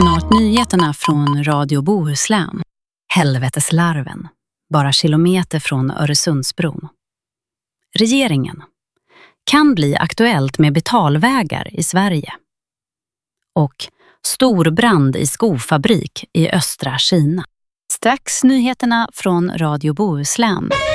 Snart nyheterna från Radio Bohuslän. Helveteslarven. Bara kilometer från Öresundsbron. Regeringen. Kan bli aktuellt med betalvägar i Sverige. Och storbrand i skofabrik i östra Kina. Strax nyheterna från Radio Bohuslän.